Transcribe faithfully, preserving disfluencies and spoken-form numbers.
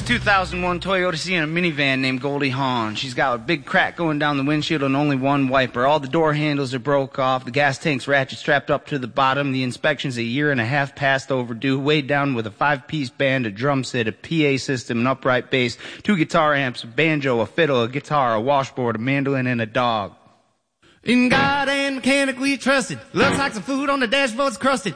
two thousand one Toyota Sienna minivan named Goldie Hawn. She's got a big crack going down the windshield and only one wiper. All the door handles are broke off. The gas tank's ratchet strapped up to the bottom. The inspection's a year and a half past overdue. Weighed down with a five-piece band, a drum set, a P A system, an upright bass, two guitar amps, a banjo, a fiddle, a guitar, a washboard, a mandolin, and a dog. In God and mechanically trusted. Looks like some food on the dashboard's crusted.